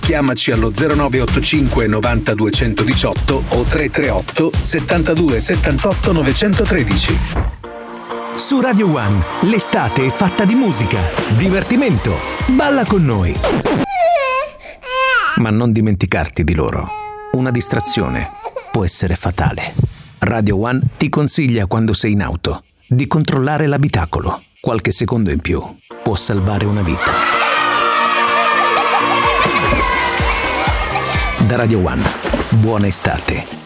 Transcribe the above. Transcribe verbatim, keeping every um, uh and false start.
chiamaci allo zero nove otto cinque novanta duecentodiciotto o tre tre otto settantadue settantotto novecentotredici. Su Radio One, l'estate è fatta di musica, divertimento. Balla con noi. Ma non dimenticarti di loro. Una distrazione può essere fatale. Radio One ti consiglia, quando sei in auto, di controllare l'abitacolo. Qualche secondo in più può salvare una vita. Da Radio One, buona estate.